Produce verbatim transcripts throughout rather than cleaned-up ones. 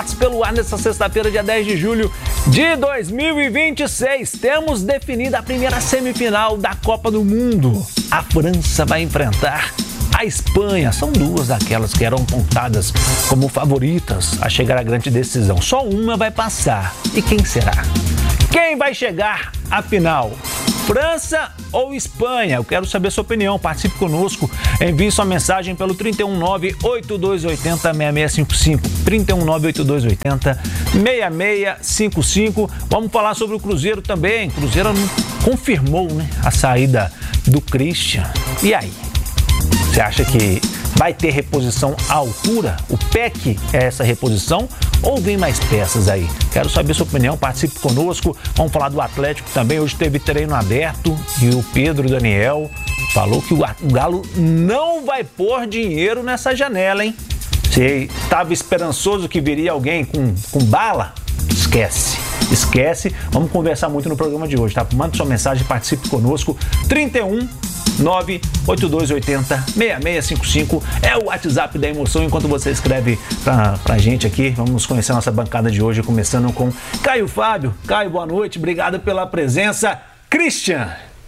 Pelo ar nesta sexta-feira, dia dez de julho de dois mil e vinte e seis. Temos definida a primeira semifinal da Copa do Mundo. A França vai enfrentar a Espanha. São duas daquelas que eram apontadas como favoritas a chegar à grande decisão. Só uma vai passar. E quem será? Quem vai chegar à final? França ou Espanha? Eu quero saber sua opinião. Participe conosco. Envie sua mensagem pelo trinta e um nove, oito dois oito zero, seis seis cinco cinco. trinta e um nove, oito dois oito zero, seis seis cinco cinco. Vamos falar sobre o Cruzeiro também. O Cruzeiro confirmou, né, a saída do Christian. E aí? Você acha que vai ter reposição à altura? O P E C é essa reposição? Ou vem mais peças aí? Quero saber sua opinião, participe conosco. Vamos falar do Atlético também. Hoje teve treino aberto e o Pedro Daniel falou que o Galo não vai pôr dinheiro nessa janela, hein? Você estava esperançoso que viria alguém com, com bala? Esquece, esquece. Vamos conversar muito no programa de hoje, tá? Manda sua mensagem, participe conosco. trinta e um nove oito dois oito zero, seis seis cinco cinco é o WhatsApp da emoção. Enquanto você escreve pra, pra gente aqui, vamos conhecer a nossa bancada de hoje, começando com Caio Fábio. Caio, boa noite, obrigado pela presença. Christian,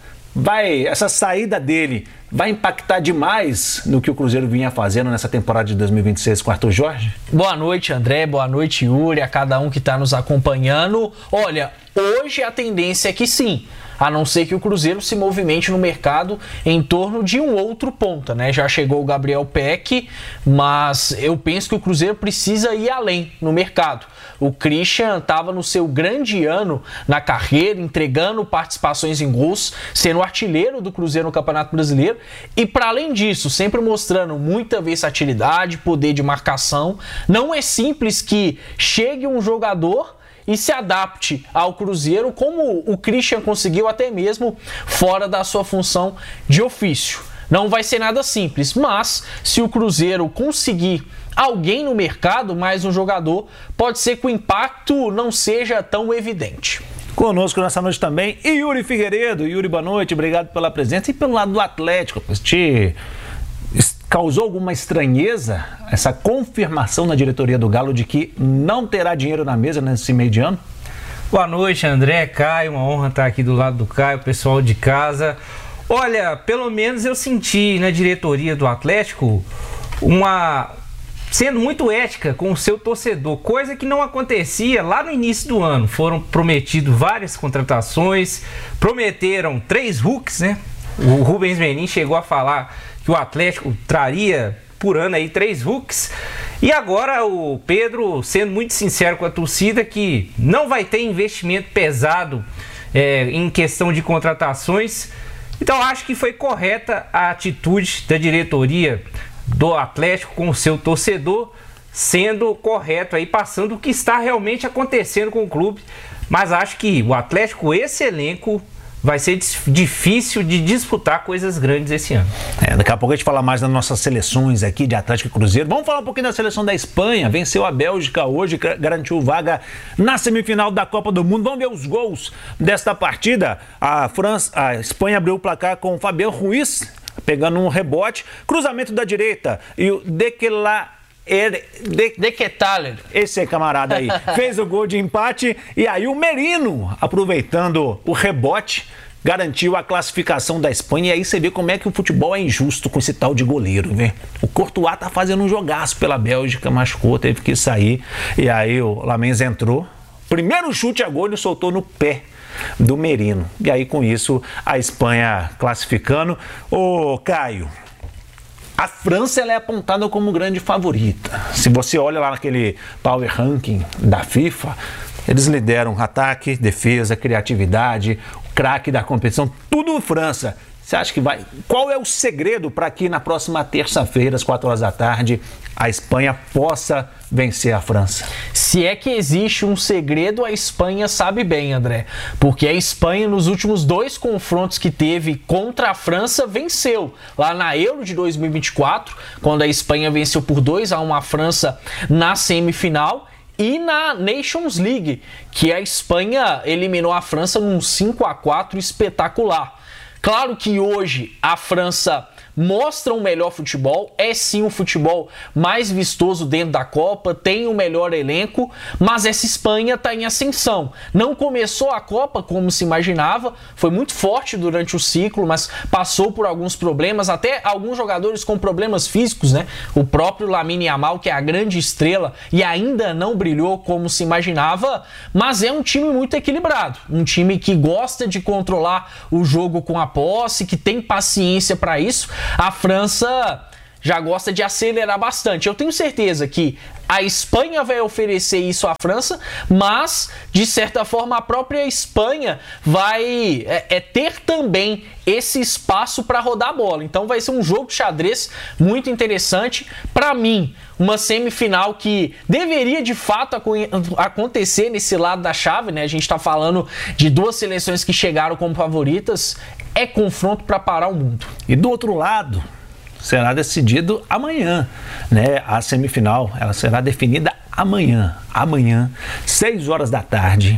vai, essa saída dele vai impactar demais no que o Cruzeiro vinha fazendo nessa temporada de dois mil e vinte e seis com o Arthur Jorge? Boa noite, André, boa noite, Yuri, a cada um que está nos acompanhando. Olha, hoje a tendência é que sim, a não ser que o Cruzeiro se movimente no mercado em torno de um outro ponta, né? Já chegou o Gabriel Peck, mas eu penso que o Cruzeiro precisa ir além no mercado. O Christian estava no seu grande ano na carreira, entregando participações em gols, sendo artilheiro do Cruzeiro no Campeonato Brasileiro e, para além disso, sempre mostrando muita versatilidade, poder de marcação. Não é simples que chegue um jogador e se adapte ao Cruzeiro, como o Christian conseguiu até mesmo fora da sua função de ofício. Não vai ser nada simples, mas se o Cruzeiro conseguir alguém no mercado, mais um jogador, pode ser que o impacto não seja tão evidente. Conosco nessa noite também, Yuri Figueiredo. Yuri, boa noite, obrigado pela presença. E pelo lado do Atlético, te causou alguma estranheza essa confirmação na diretoria do Galo de que não terá dinheiro na mesa nesse meio de ano? Boa noite, André, Caio, uma honra estar aqui do lado do Caio, pessoal de casa. Olha, pelo menos eu senti na diretoria do Atlético uma... sendo muito ética com o seu torcedor, coisa que não acontecia lá no início do ano. Foram prometidas várias contratações, prometeram três Hulks, né? O Rubens Menin chegou a falar que o Atlético traria por ano aí três Hulks. E agora o Pedro sendo muito sincero com a torcida que não vai ter investimento pesado é, em questão de contratações. Então acho que foi correta a atitude da diretoria do Atlético com o seu torcedor, sendo correto aí, passando o que está realmente acontecendo com o clube. Mas acho que o Atlético, esse elenco, vai ser difícil de disputar coisas grandes esse ano. É, daqui a pouco a gente fala mais das nossas seleções aqui de Atlético e Cruzeiro. Vamos falar um pouquinho da seleção da Espanha. Venceu a Bélgica hoje, garantiu vaga na semifinal da Copa do Mundo. Vamos ver os gols desta partida. A França, a Espanha abriu o placar com o Fabián Ruiz, pegando um rebote, cruzamento da direita, e o Dequela De, de que tal? Esse camarada aí fez o gol de empate. E aí o Merino, aproveitando o rebote, garantiu a classificação da Espanha. E aí você vê como é que o futebol é injusto com esse tal de goleiro, né? O Courtois tá fazendo um jogaço pela Bélgica, machucou, teve que sair. E aí o Lamens entrou, primeiro chute a gol, ele soltou no pé do Merino. E aí com isso a Espanha classificando. Ô Caio, a França ela é apontada como grande favorita. Se você olha lá naquele Power Ranking da FIFA, eles lideram ataque, defesa, criatividade, o craque da competição, tudo França. Você acha que vai... Qual é o segredo para que na próxima terça-feira, às quatro horas da tarde, a Espanha possa vencer a França? Se é que existe um segredo, a Espanha sabe bem, André. Porque a Espanha, nos últimos dois confrontos que teve contra a França, venceu. Lá na Euro de dois mil e vinte e quatro, quando a Espanha venceu por dois a um a França na semifinal. E na Nations League, que a Espanha eliminou a França num cinco a quatro espetacular. Claro que hoje a França mostra um melhor futebol, é sim um futebol mais vistoso dentro da Copa, tem um melhor elenco, mas essa Espanha está em ascensão. Não começou a Copa como se imaginava, foi muito forte durante o ciclo, mas passou por alguns problemas, até alguns jogadores com problemas físicos, né? O próprio Lamine Yamal, que é a grande estrela e ainda não brilhou como se imaginava, mas é um time muito equilibrado, um time que gosta de controlar o jogo com a posse, que tem paciência para isso. A França já gosta de acelerar bastante. Eu tenho certeza que a Espanha vai oferecer isso à França, mas, de certa forma, a própria Espanha vai é, é ter também esse espaço para rodar a bola. Então vai ser um jogo de xadrez muito interessante. Para mim, uma semifinal que deveria, de fato, acontecer nesse lado da chave, né? A gente está falando de duas seleções que chegaram como favoritas. É confronto para parar o mundo. E do outro lado, será decidido amanhã, né? A semifinal, ela será definida amanhã. Amanhã, seis horas da tarde,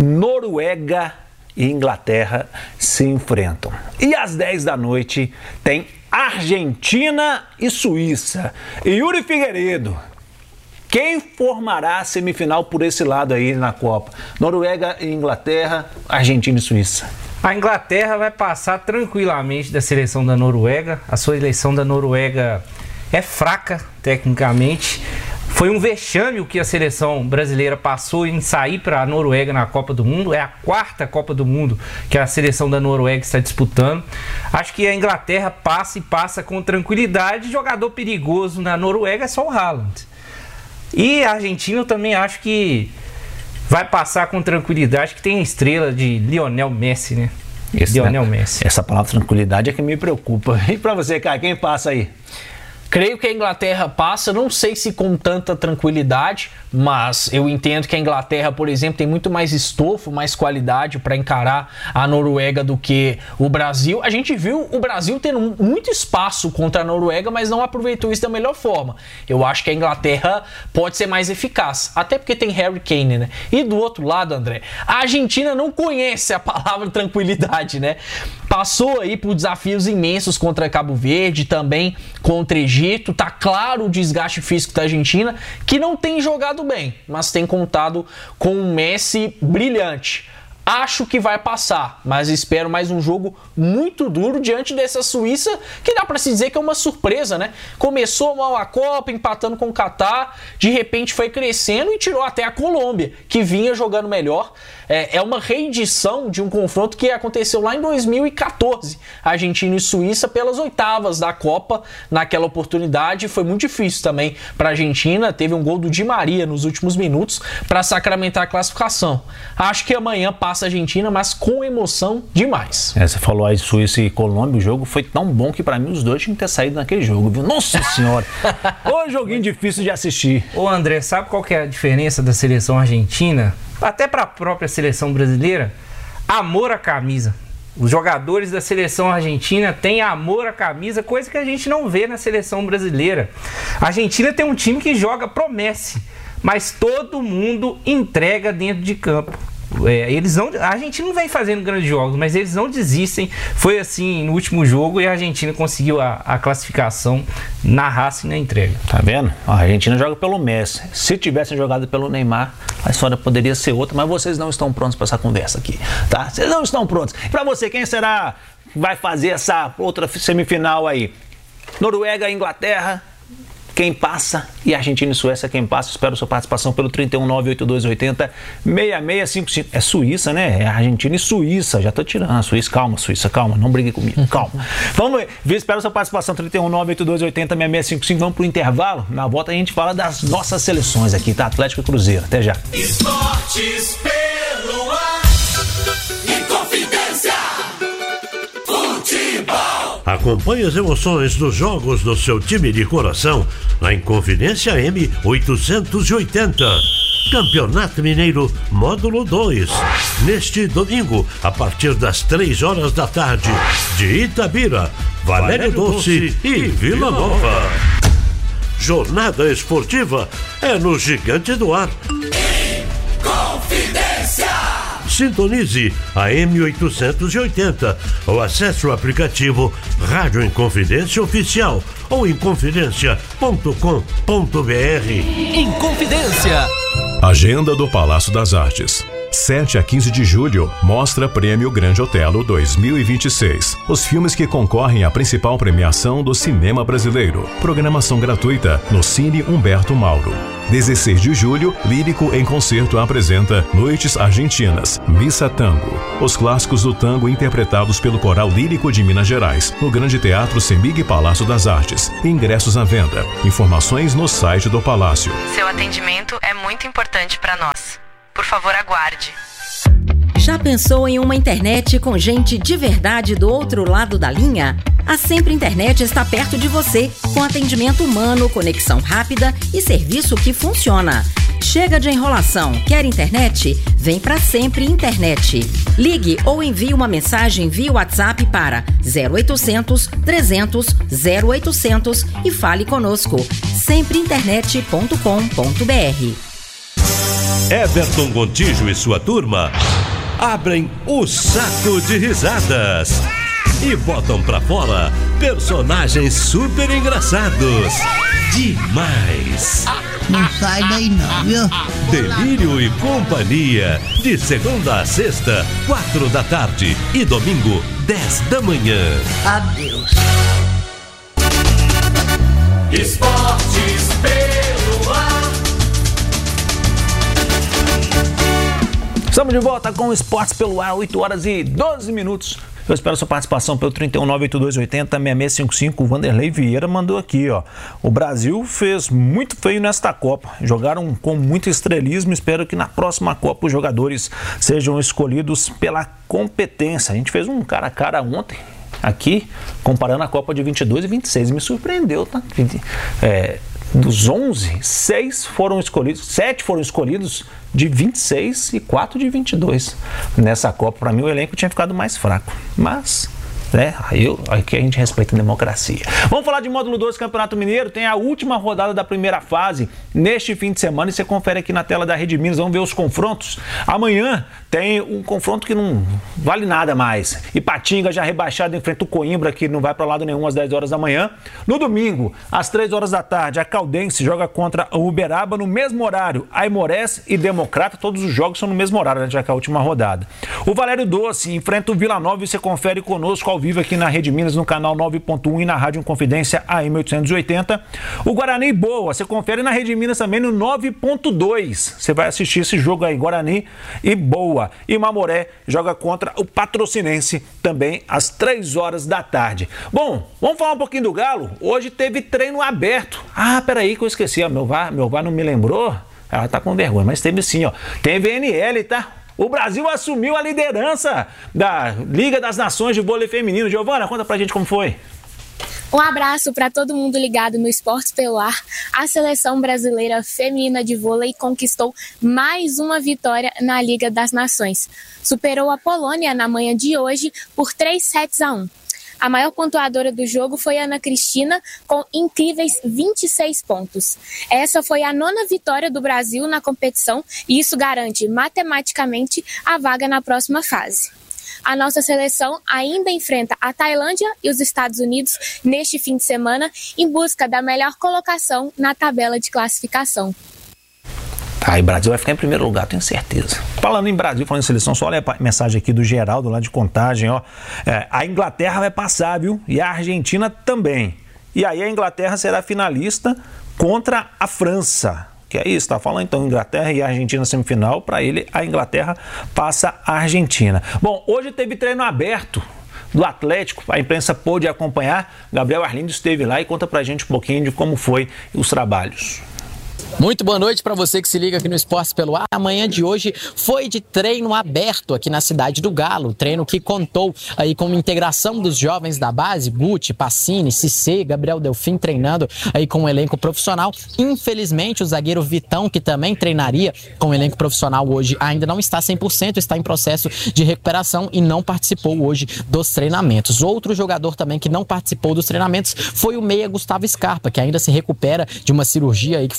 Noruega e Inglaterra se enfrentam. E às dez da noite tem Argentina e Suíça. E Yuri Figueiredo, quem formará a semifinal por esse lado aí na Copa? Noruega e Inglaterra, Argentina e Suíça. A Inglaterra vai passar tranquilamente da seleção da Noruega. A seleção da Noruega é fraca tecnicamente. Foi um vexame o que a seleção brasileira passou em sair para a Noruega na Copa do Mundo. É a quarta Copa do Mundo que a seleção da Noruega está disputando. Acho que a Inglaterra passa e passa com tranquilidade. Jogador perigoso na Noruega é só o Haaland. E a Argentina eu também acho que vai passar com tranquilidade, que tem a estrela de Lionel Messi, né? Esse, Lionel Messi. Essa palavra tranquilidade é que me preocupa. E pra você, cara, quem passa aí? Creio que a Inglaterra passa, não sei se com tanta tranquilidade, mas eu entendo que a Inglaterra, por exemplo, tem muito mais estofo, mais qualidade para encarar a Noruega do que o Brasil. A gente viu o Brasil tendo muito espaço contra a Noruega, mas não aproveitou isso da melhor forma. Eu acho que a Inglaterra pode ser mais eficaz, até porque tem Harry Kane, né? E do outro lado, André, a Argentina não conhece a palavra tranquilidade, né? Passou aí por desafios imensos contra Cabo Verde, também contra Egito. Tá claro o desgaste físico da Argentina, que não tem jogado bem, mas tem contado com um Messi brilhante. Acho que vai passar, mas espero mais um jogo muito duro diante dessa Suíça, que dá para se dizer que é uma surpresa, né? Começou mal a Copa, empatando com o Catar, de repente foi crescendo e tirou até a Colômbia, que vinha jogando melhor. É, é uma reedição de um confronto que aconteceu lá em dois mil e quatorze, Argentina e Suíça pelas oitavas da Copa. Naquela oportunidade foi muito difícil também para a Argentina, teve um gol do Di Maria nos últimos minutos para sacramentar a classificação. Acho que amanhã passa a Argentina, mas com emoção demais. É, você falou aí Suíça e Colômbia, o jogo foi tão bom que para mim os dois tinham que ter saído naquele jogo, viu? Nossa senhora! Ô, joguinho difícil de assistir. Ô André, sabe qual que é a diferença da seleção argentina? Até para a própria seleção brasileira? Amor à camisa. Os jogadores da seleção argentina têm amor à camisa, coisa que a gente não vê na seleção brasileira. A Argentina tem um time que joga pro Messi, mas todo mundo entrega dentro de campo. É, eles não, a Argentina não vem fazendo grandes jogos, mas eles não desistem. Foi assim no último jogo e a Argentina conseguiu a, a classificação na raça e na entrega. Tá vendo? A Argentina joga pelo Messi. Se tivessem jogado pelo Neymar, a história poderia ser outra, mas vocês não estão prontos para essa conversa aqui, tá? Vocês não estão prontos. Para você, quem será que vai fazer essa outra semifinal aí? Noruega, Inglaterra, quem passa? E Argentina e Suécia, quem passa? Espero sua participação pelo trinta e um, nove oito dois oito zero, seis seis cinco cinco. É Suíça, né? É Argentina e Suíça. Já tô tirando. Suíça, calma, Suíça, calma. Não brigue comigo, calma. Vamos ver. Espero sua participação. trinta e um, nove oito dois oito zero, seis seis cinco cinco. Vamos pro intervalo. Na volta a gente fala das nossas seleções aqui, tá? Atlético e Cruzeiro. Até já. Esportes pelo ar. Inconfidência. Futebol. Acompanhe as emoções dos jogos do seu time de coração na Inconfidência M oitocentos e oitenta. Campeonato Mineiro Módulo dois. Neste domingo, a partir das três horas da tarde, de Itabira, Valério Doce e Vila Nova. Jornada esportiva é no Gigante do Ar. Inconfidência. Sintonize a M oitocentos e oitenta ou acesse o aplicativo Rádio Inconfidência Oficial ou inconfidência ponto com ponto br. Inconfidência. Agenda do Palácio das Artes. sete a quinze de julho, mostra Prêmio Grande Otelo dois mil e vinte e seis. Os filmes que concorrem à principal premiação do cinema brasileiro. Programação gratuita no Cine Humberto Mauro. dezesseis de julho, Lírico em Concerto apresenta Noites Argentinas, Missa Tango. Os clássicos do tango interpretados pelo Coral Lírico de Minas Gerais, no Grande Teatro Semig Palácio das Artes. Ingressos à venda. Informações no site do Palácio. Seu atendimento é muito importante para nós. Por favor, aguarde. Já pensou em uma internet com gente de verdade do outro lado da linha? A Sempre Internet está perto de você, com atendimento humano, conexão rápida e serviço que funciona. Chega de enrolação. Quer internet? Vem pra Sempre Internet. Ligue ou envie uma mensagem via WhatsApp para zero oitocentos, trezentos, zero oitocentos e fale conosco. sempre internet ponto com ponto br. Everton Gontijo e sua turma abrem o saco de risadas e botam pra fora personagens super engraçados. Demais! Não sai daí não, viu? Delírio e Companhia, de segunda a sexta, quatro da tarde e domingo, dez da manhã. Adeus. Esportes pelo ar. Estamos de volta com o Esportes pelo Ar, oito horas e doze minutos. Eu espero a sua participação pelo trinta e um, nove oito dois, oitenta, seis seis cinco cinco. O Vanderlei Vieira mandou aqui, ó. O Brasil fez muito feio nesta Copa. Jogaram com muito estrelismo. Espero que na próxima Copa os jogadores sejam escolhidos pela competência. A gente fez um cara a cara ontem aqui, comparando a Copa de vinte e dois e vinte e seis. Me surpreendeu, tá? É... Dos onze, seis foram escolhidos, sete foram escolhidos de vinte e seis e quatro de vinte e dois. Nessa Copa, para mim, o elenco tinha ficado mais fraco. Mas, né, aí, eu, aqui a gente respeita a democracia. Vamos falar de módulo dois do Campeonato Mineiro. Tem a última rodada da primeira fase neste fim de semana e você confere aqui na tela da Rede Minas. Vamos ver os confrontos. Amanhã tem um confronto que não vale nada mais. Ipatinga já rebaixado, enfrenta o Coimbra, que não vai para lado nenhum às dez horas da manhã. No domingo, às três horas da tarde, a Caldense joga contra o Uberaba no mesmo horário. Aimorés e Democrata, todos os jogos são no mesmo horário, né, já que é a última rodada. O Valério Doce enfrenta o Vila Nova e você confere conosco ao vivo aqui na Rede Minas, no canal nove ponto um e na Rádio Inconfidência A M oitocentos e oitenta. O Guarani Boa, você confere na Rede Minas também no nove ponto dois. Você vai assistir esse jogo aí, Guarani e Boa. E Mamoré joga contra o Patrocinense também às três horas da tarde. Bom, vamos falar um pouquinho do Galo. Hoje teve treino aberto. Ah, peraí que eu esqueci. Meu VAR, meu VAR não me lembrou. Ela tá com vergonha, mas teve sim, ó. Teve N L, tá? O Brasil assumiu a liderança da Liga das Nações de Vôlei Feminino. Giovana, conta pra gente como foi. Um abraço para todo mundo ligado no Esportes pelo Ar. A seleção brasileira feminina de vôlei conquistou mais uma vitória na Liga das Nações. Superou a Polônia na manhã de hoje por três sets a um. A maior pontuadora do jogo foi Ana Cristina, com incríveis vinte e seis pontos. Essa foi a nona vitória do Brasil na competição e isso garante matematicamente a vaga na próxima fase. A nossa seleção ainda enfrenta a Tailândia e os Estados Unidos neste fim de semana em busca da melhor colocação na tabela de classificação. Tá, e Brasil vai ficar em primeiro lugar, tenho certeza. Falando em Brasil, falando em seleção, só olha a mensagem aqui do Geraldo lá de Contagem, ó. É, a Inglaterra vai passar, viu? E a Argentina também. E aí a Inglaterra será finalista contra a França. Que é isso, tá falando então Inglaterra e Argentina semifinal, para ele a Inglaterra passa a Argentina. Bom, hoje teve treino aberto do Atlético, a imprensa pôde acompanhar. Gabriel Arlindo esteve lá e conta pra gente um pouquinho de como foi os trabalhos. Muito boa noite para você que se liga aqui no Esportes pelo Ar. A manhã de hoje foi de treino aberto aqui na cidade do Galo. Treino que contou aí com a integração dos jovens da base, Guti, Pacini, Cissé, Gabriel Delfim treinando aí com o elenco profissional. Infelizmente o zagueiro Vitão, que também treinaria com o elenco profissional hoje, ainda não está cem por cento, está em processo de recuperação e não participou hoje dos treinamentos. Outro jogador também que não participou dos treinamentos foi o meia Gustavo Scarpa, que ainda se recupera de uma cirurgia aí que foi feita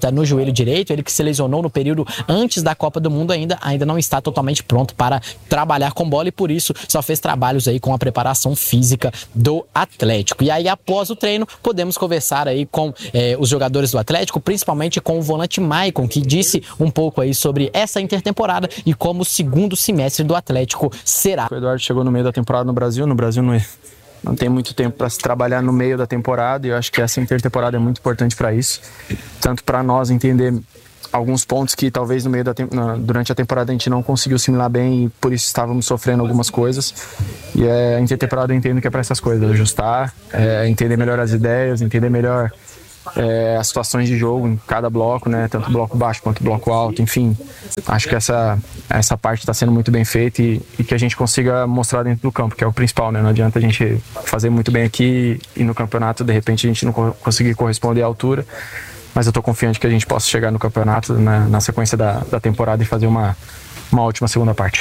tá no joelho direito, ele que se lesionou no período antes da Copa do Mundo ainda, ainda não está totalmente pronto para trabalhar com bola e por isso só fez trabalhos aí com a preparação física do Atlético. E aí após o treino podemos conversar aí com eh, os jogadores do Atlético, principalmente com o volante Maicon, que disse um pouco aí sobre essa intertemporada e como o segundo semestre do Atlético será. O Eduardo chegou no meio da temporada no Brasil, no Brasil não, é, não tem muito tempo para se trabalhar no meio da temporada e eu acho que essa intertemporada é muito importante para isso, tanto para nós entender alguns pontos que talvez no meio da durante a temporada a gente não conseguiu assimilar bem e por isso estávamos sofrendo algumas coisas. E é, a intertemporada eu entendo que é para essas coisas, ajustar, é, entender melhor as ideias, entender melhor é, as situações de jogo em cada bloco, né, tanto bloco baixo quanto bloco alto, enfim. Acho que essa, essa parte está sendo muito bem feita e, e que a gente consiga mostrar dentro do campo, que é o principal, né? Não adianta a gente fazer muito bem aqui e no campeonato de repente a gente não conseguir corresponder à altura. Mas eu estou confiante que a gente possa chegar no campeonato na, na sequência da, da temporada e fazer uma, uma ótima segunda parte.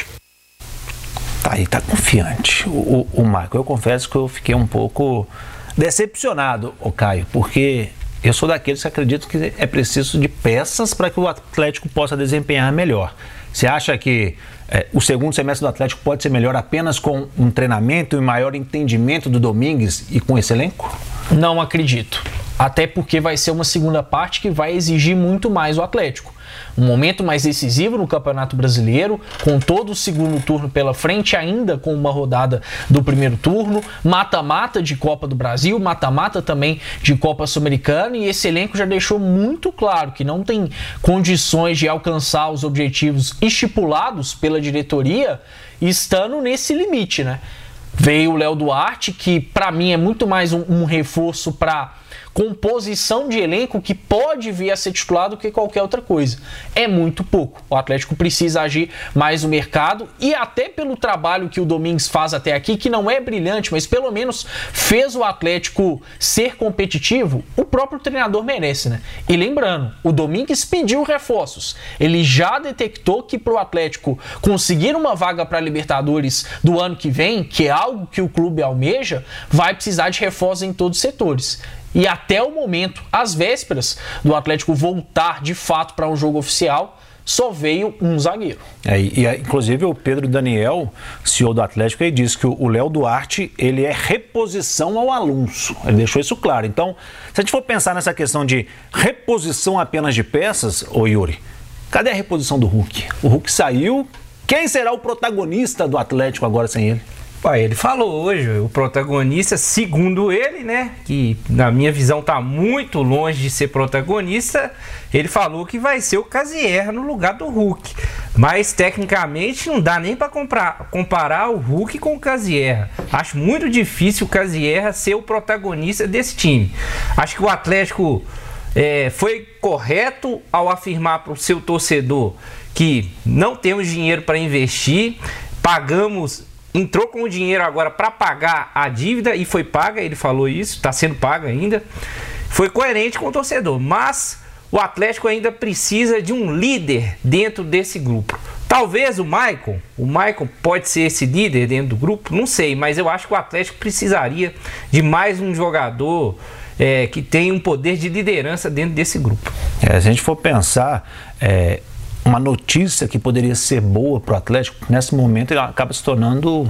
Tá aí, tá confiante. O, o, o Marco, eu confesso que eu fiquei um pouco decepcionado, o Caio, porque eu sou daqueles que acreditam que é preciso de peças para que o Atlético possa desempenhar melhor. Você acha que é, o segundo semestre do Atlético pode ser melhor apenas com um treinamento e maior entendimento do Domingues e com esse elenco? Não acredito. Até porque vai ser uma segunda parte que vai exigir muito mais o Atlético. Um momento mais decisivo no Campeonato Brasileiro, com todo o segundo turno pela frente, ainda com uma rodada do primeiro turno, mata-mata de Copa do Brasil, mata-mata também de Copa Sul-Americana, e esse elenco já deixou muito claro que não tem condições de alcançar os objetivos estipulados pela diretoria, estando nesse limite, né? Veio o Léo Duarte, que para mim é muito mais um, um reforço para composição de elenco que pode vir a ser titular do que qualquer outra coisa. É muito pouco. O Atlético precisa agir mais no mercado e até pelo trabalho que o Domingues faz até aqui, que não é brilhante, mas pelo menos fez o Atlético ser competitivo, o próprio treinador merece, né? E lembrando, o Domingues pediu reforços. Ele já detectou que para o Atlético conseguir uma vaga para a Libertadores do ano que vem, que é algo que o clube almeja, vai precisar de reforços em todos os setores. E até o momento, às vésperas do Atlético voltar de fato para um jogo oficial, só veio um zagueiro. É, e, e inclusive o Pedro Daniel, C E O do Atlético, ele disse que o Léo Duarte ele é reposição ao Alonso. Ele deixou isso claro. Então, se a gente for pensar nessa questão de reposição apenas de peças, ô Yuri, cadê a reposição do Hulk? O Hulk saiu. Quem será o protagonista do Atlético agora sem ele? Pai, ele falou hoje, o protagonista, segundo ele, né, que na minha visão tá muito longe de ser protagonista, ele falou que vai ser o Casierra no lugar do Hulk. Mas tecnicamente não dá nem para comparar o Hulk com o Casierra. Acho muito difícil o Casierra ser o protagonista desse time. Acho que o Atlético é, foi correto ao afirmar para o seu torcedor que não temos dinheiro para investir, pagamos... Entrou com o dinheiro agora para pagar a dívida e foi paga, ele falou isso, está sendo paga ainda. Foi coerente com o torcedor, mas o Atlético ainda precisa de um líder dentro desse grupo. Talvez o Maicon, o Maicon pode ser esse líder dentro do grupo, não sei, mas eu acho que o Atlético precisaria de mais um jogador é, que tenha um poder de liderança dentro desse grupo. É, se a gente for pensar... É... uma notícia que poderia ser boa para o Atlético, nesse momento ele acaba se tornando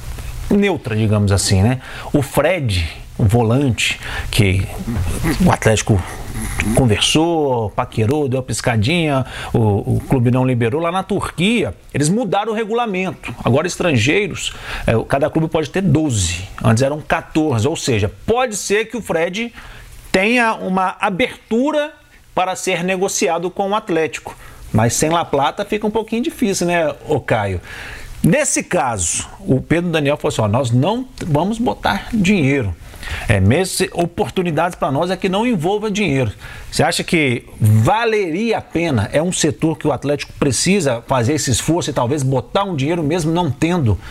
neutra, digamos assim, né? O Fred, o volante, que o Atlético conversou, paquerou, deu uma piscadinha, o, o clube não liberou. Lá na Turquia, eles mudaram o regulamento. Agora estrangeiros, é, cada clube pode ter doze, antes eram quatorze, ou seja, pode ser que o Fred tenha uma abertura para ser negociado com o Atlético. Mas sem La Plata fica um pouquinho difícil, né, ô Caio? Nesse caso, o Pedro Daniel falou assim, ó, nós não vamos botar dinheiro. É, mesmo oportunidades para nós é que não envolva dinheiro. Você acha que valeria a pena? É um setor que o Atlético precisa fazer esse esforço e talvez botar um dinheiro mesmo não tendo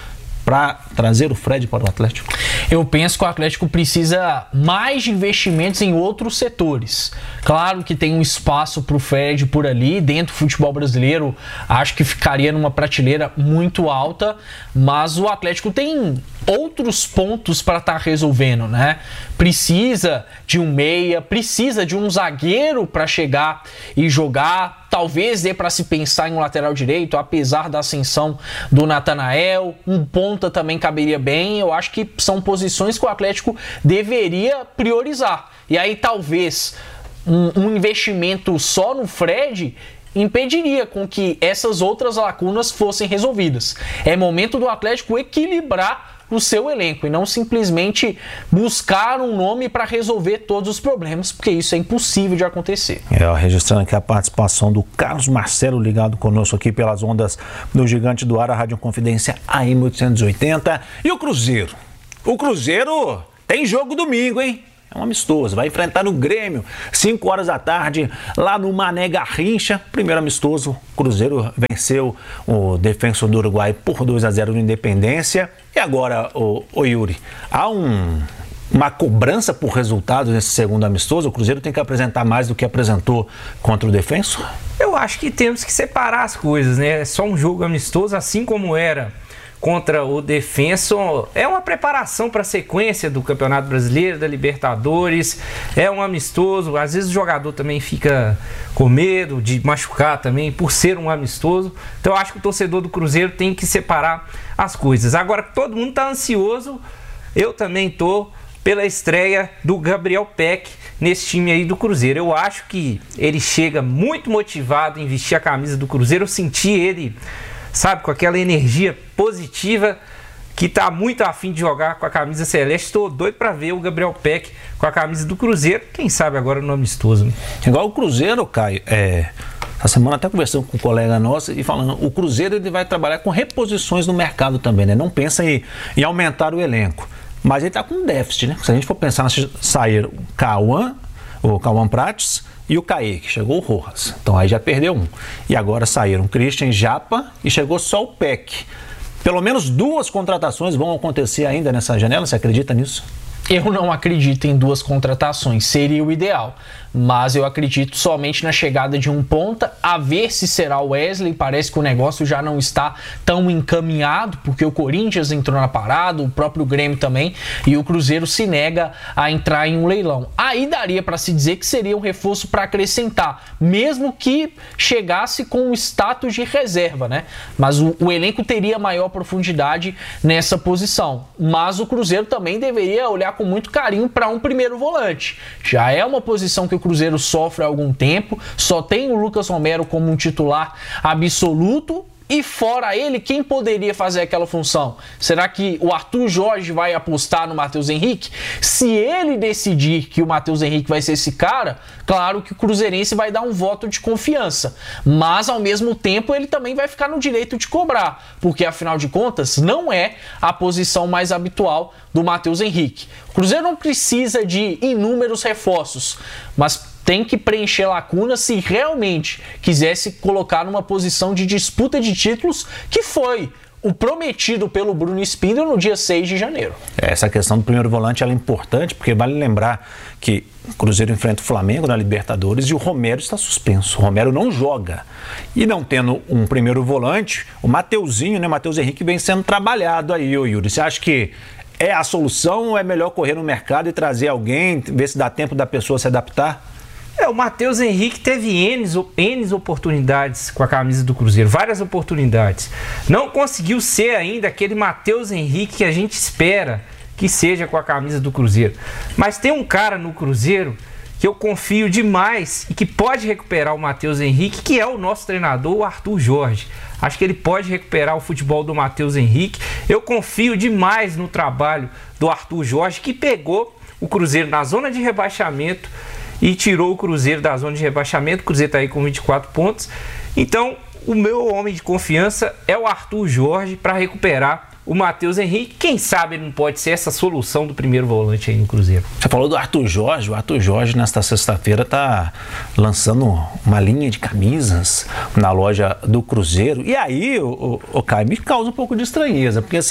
para trazer o Fred para o Atlético? Eu penso que o Atlético precisa mais de investimentos em outros setores. Claro que tem um espaço para o Fred por ali, dentro do futebol brasileiro, acho que ficaria numa prateleira muito alta, mas o Atlético tem outros pontos para estar tá resolvendo, né? Precisa de um meia, precisa de um zagueiro para chegar e jogar. Talvez dê para se pensar em um lateral direito, apesar da ascensão do Natanael. Um ponta também caberia bem. Eu acho que são posições que o Atlético deveria priorizar. E aí talvez um, um investimento só no Fred impediria com que essas outras lacunas fossem resolvidas. É momento do Atlético equilibrar o seu elenco e não simplesmente buscar um nome para resolver todos os problemas, porque isso é impossível de acontecer. É, ó, registrando aqui a participação do Carlos Marcelo ligado conosco aqui pelas ondas do Gigante do Ar, a Rádio Confidência A M oitocentos e oitenta. E o Cruzeiro? O Cruzeiro tem jogo domingo, hein? É um amistoso, vai enfrentar o Grêmio, cinco horas da tarde, lá no Mané Garrincha. Primeiro amistoso, o Cruzeiro venceu o Defensor do Uruguai por dois a zero no Independência. E agora, o, o Yuri, há um, uma cobrança por resultados nesse segundo amistoso? O Cruzeiro tem que apresentar mais do que apresentou contra o Defensor? Eu acho que temos que separar as coisas, né? É só um jogo amistoso, assim como era contra o Defensor, é uma preparação para a sequência do Campeonato Brasileiro, da Libertadores, é um amistoso. Às vezes o jogador também fica com medo de machucar também, por ser um amistoso. Então eu acho que o torcedor do Cruzeiro tem que separar as coisas. Agora, todo mundo está ansioso, eu também estou, pela estreia do Gabriel Peck nesse time aí do Cruzeiro. Eu acho que ele chega muito motivado em vestir a camisa do Cruzeiro. Eu senti ele, sabe, com aquela energia positiva, que tá muito afim de jogar com a camisa celeste. Estou doido para ver o Gabriel Peck com a camisa do Cruzeiro, quem sabe agora no amistoso, né? Igual o Cruzeiro, Caio, é, essa semana até conversando com um colega nosso e falando, o Cruzeiro ele vai trabalhar com reposições no mercado também, né? Não pensa em, em aumentar o elenco, mas ele tá com um déficit, né? Se a gente for pensar, sair o Cauã, o Cauã Prates e o Kaique, chegou o Rojas, então aí já perdeu um. E agora saíram o Christian, Japa e chegou só o Peck. Pelo menos duas contratações vão acontecer ainda nessa janela, você acredita nisso? Eu não acredito em duas contratações, seria o ideal. Mas eu acredito somente na chegada de um ponta, a ver se será o Wesley. Parece que o negócio já não está tão encaminhado, porque o Corinthians entrou na parada, o próprio Grêmio também, e o Cruzeiro se nega a entrar em um leilão. Aí daria para se dizer que seria um reforço para acrescentar, mesmo que chegasse com o status de reserva, né? Mas o, o elenco teria maior profundidade nessa posição. Mas o Cruzeiro também deveria olhar com muito carinho para um primeiro volante. Já é uma posição que o Cruzeiro sofre há algum tempo, só tem o Lucas Romero como um titular absoluto, e fora ele, quem poderia fazer aquela função? Será que o Arthur Jorge vai apostar no Matheus Henrique? Se ele decidir que o Matheus Henrique vai ser esse cara, claro que o cruzeirense vai dar um voto de confiança, mas ao mesmo tempo ele também vai ficar no direito de cobrar, porque afinal de contas não é a posição mais habitual do Matheus Henrique. O Cruzeiro não precisa de inúmeros reforços, mas tem que preencher lacunas se realmente quisesse colocar numa posição de disputa de títulos, que foi o prometido pelo Bruno Spindler no dia seis de janeiro. Essa questão do primeiro volante ela é importante, porque vale lembrar que o Cruzeiro enfrenta o Flamengo na Libertadores e o Romero está suspenso. O Romero não joga. E não tendo um primeiro volante, o Mateuzinho, né, Matheus Henrique vem sendo trabalhado aí, ô Yuri. Você acha que é a solução ou é melhor correr no mercado e trazer alguém, ver se dá tempo da pessoa se adaptar? É, o Matheus Henrique teve N oportunidades com a camisa do Cruzeiro, várias oportunidades. Não conseguiu ser ainda aquele Matheus Henrique que a gente espera que seja com a camisa do Cruzeiro. Mas tem um cara no Cruzeiro que eu confio demais e que pode recuperar o Matheus Henrique, que é o nosso treinador, o Arthur Jorge. Acho que ele pode recuperar o futebol do Matheus Henrique. Eu confio demais no trabalho do Arthur Jorge, que pegou o Cruzeiro na zona de rebaixamento e tirou o Cruzeiro da zona de rebaixamento. O Cruzeiro está aí com vinte e quatro pontos. Então, o meu homem de confiança é o Arthur Jorge para recuperar o Matheus Henrique. Quem sabe ele não pode ser essa solução do primeiro volante aí no Cruzeiro. Você falou do Arthur Jorge. O Arthur Jorge, nesta sexta-feira, está lançando uma linha de camisas na loja do Cruzeiro. E aí, o, o, o Caio, me causa um pouco de estranheza, porque assim,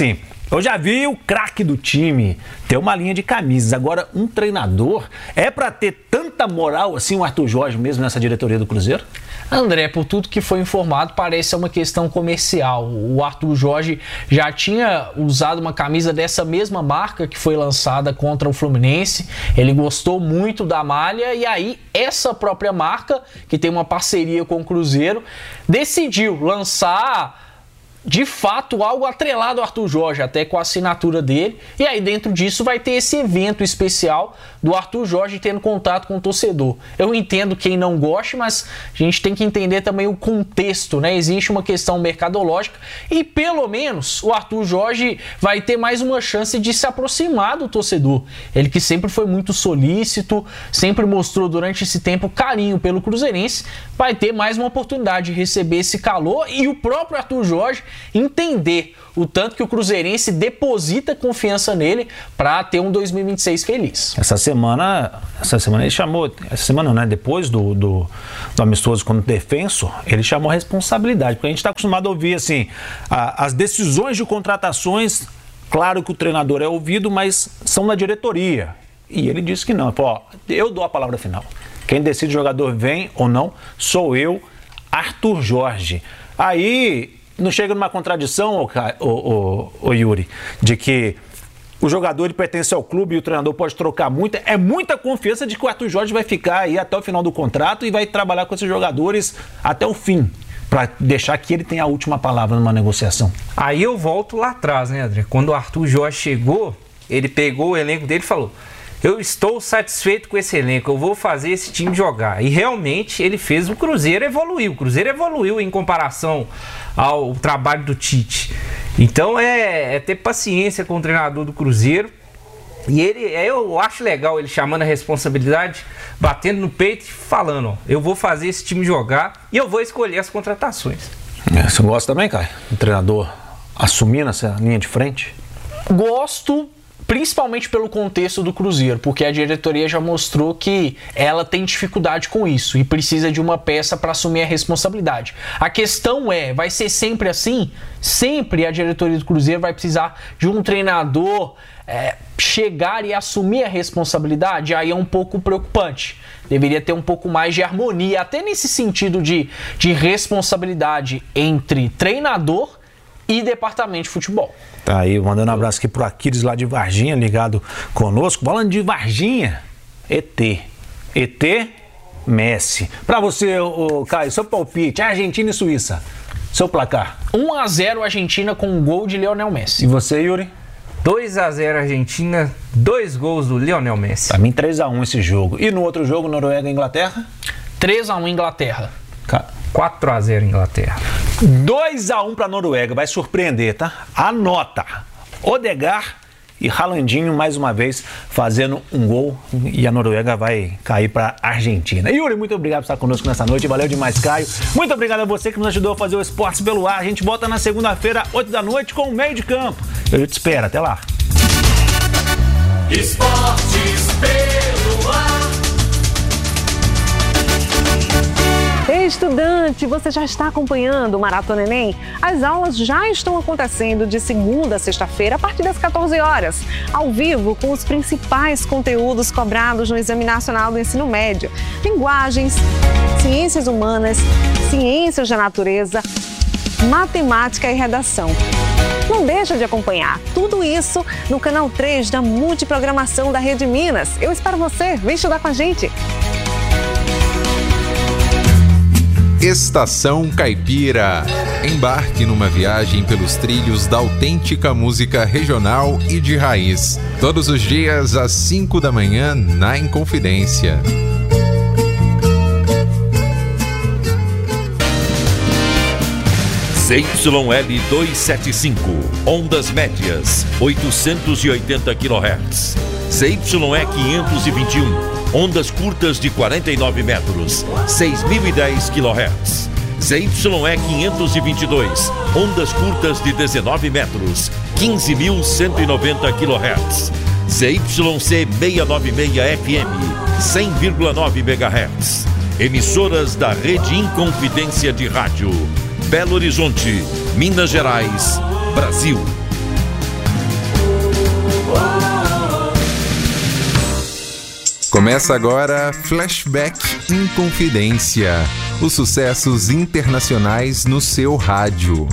Eu já vi o craque do time ter uma linha de camisas. Agora, um treinador é para ter tanta moral assim, o Arthur Jorge mesmo nessa diretoria do Cruzeiro? André, por tudo que foi informado, parece ser uma questão comercial. O Arthur Jorge já tinha usado uma camisa dessa mesma marca que foi lançada contra o Fluminense. Ele gostou muito da malha e aí essa própria marca, que tem uma parceria com o Cruzeiro, decidiu lançar de fato algo atrelado ao Arthur Jorge, até com a assinatura dele, e aí dentro disso vai ter esse evento especial do Arthur Jorge tendo contato com o torcedor. Eu entendo quem não gosta, mas a gente tem que entender também o contexto, né? Existe uma questão mercadológica e pelo menos o Arthur Jorge vai ter mais uma chance de se aproximar do torcedor. Ele que sempre foi muito solícito, sempre mostrou durante esse tempo carinho pelo cruzeirense, vai ter mais uma oportunidade de receber esse calor e o próprio Arthur Jorge entender o tanto que o cruzeirense deposita confiança nele para ter um dois mil e vinte e seis feliz. Essa semana, essa semana ele chamou, essa semana não, né? Depois do, do, do amistoso contra o Defenso, ele chamou a responsabilidade, porque a gente está acostumado a ouvir assim, a, as decisões de contratações, claro que o treinador é ouvido, mas são da diretoria. E ele disse que não, ele falou, ó, eu dou a palavra final. Quem decide o jogador vem ou não, sou eu, Arthur Jorge. Aí não chega numa contradição, ô, ô, ô, ô Yuri, de que o jogador ele pertence ao clube e o treinador pode trocar muito. É muita confiança de que o Arthur Jorge vai ficar aí até o final do contrato e vai trabalhar com esses jogadores até o fim, para deixar que ele tenha a última palavra numa negociação. Aí eu volto lá atrás, né, André? Quando o Arthur Jorge chegou, ele pegou o elenco dele e falou: eu estou satisfeito com esse elenco, eu vou fazer esse time jogar. E realmente ele fez o Cruzeiro evoluir. O Cruzeiro evoluiu em comparação ao trabalho do Tite. Então é, é ter paciência com o treinador do Cruzeiro. E ele, eu acho legal ele chamando a responsabilidade, batendo no peito e falando: ó, eu vou fazer esse time jogar e eu vou escolher as contratações. É, você gosta também, Caio? O treinador assumindo essa linha de frente? Gosto, principalmente pelo contexto do Cruzeiro, porque a diretoria já mostrou que ela tem dificuldade com isso e precisa de uma peça para assumir a responsabilidade. A questão é, vai ser sempre assim? Sempre a diretoria do Cruzeiro vai precisar de um treinador é, chegar e assumir a responsabilidade? Aí é um pouco preocupante. Deveria ter um pouco mais de harmonia, até nesse sentido de, de responsabilidade entre treinador e departamento de futebol. Tá aí, mandando um abraço aqui pro Aquiles lá de Varginha, ligado conosco. Falando de Varginha, E T. E T, Messi. Pra você, ô, Caio, seu palpite, Argentina e Suíça. Seu placar? um a zero Argentina com um gol de Lionel Messi. E você, Yuri? dois a zero Argentina, dois gols do Lionel Messi. Pra mim, três a um esse jogo. E no outro jogo, Noruega e Inglaterra? três a um Inglaterra. quatro a zero Inglaterra. dois a um para a Noruega, vai surpreender, tá? Anota. Odegaard e Haalandinho mais uma vez fazendo um gol e a Noruega vai cair para a Argentina. Yuri, muito obrigado por estar conosco nessa noite, valeu demais, Caio. Muito obrigado a você que nos ajudou a fazer o Esportes pelo Ar. A gente volta na segunda-feira, oito da noite, com o Meio de Campo. Eu te espero, até lá. Esportes pelo Ar. Estudante, você já está acompanhando o Maratona Enem? As aulas já estão acontecendo de segunda a sexta-feira a partir das quatorze horas, ao vivo com os principais conteúdos cobrados no Exame Nacional do Ensino Médio: linguagens, ciências humanas, ciências da natureza, matemática e redação. Não deixa de acompanhar tudo isso no canal três da Multiprogramação da Rede Minas. Eu espero você, vem estudar com a gente! Estação Caipira. Embarque numa viagem pelos trilhos da autêntica música regional e de raiz. Todos os dias às cinco da manhã na Inconfidência. Z Y L duzentos e setenta e cinco, ondas médias, oitocentos e oitenta quilohertz. Z Y E quinhentos e vinte e um, ondas curtas de quarenta e nove metros, seis mil e dez quilohertz. Z Y E quinhentos e vinte e dois, ondas curtas de dezenove metros, quinze mil cento e noventa quilohertz. Z Y C seiscentos e noventa e seis F M, cem vírgula nove megahertz. Emissoras da Rede Inconfidência de Rádio. Belo Horizonte, Minas Gerais, Brasil. Começa agora Flashback Inconfidência, os sucessos internacionais no seu rádio.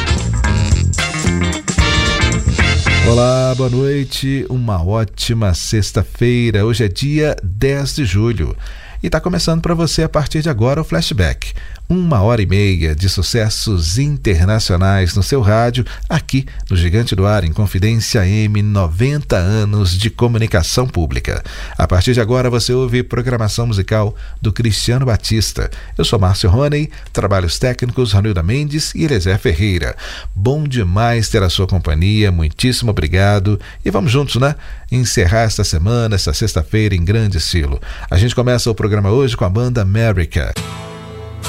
Olá, boa noite, uma ótima sexta-feira. Hoje é dia dez de julho e está começando para você a partir de agora o Flashback. Uma hora e meia de sucessos internacionais no seu rádio, aqui no Gigante do Ar, em Confidência M, noventa anos de comunicação pública. A partir de agora você ouve programação musical do Cristiano Batista. Eu sou Márcio Roney, trabalhos técnicos Ronilda Mendes e Eliezer Ferreira. Bom demais ter a sua companhia, muitíssimo obrigado. E vamos juntos, né? Encerrar esta semana, esta sexta-feira em grande estilo. A gente começa o programa hoje com a banda America.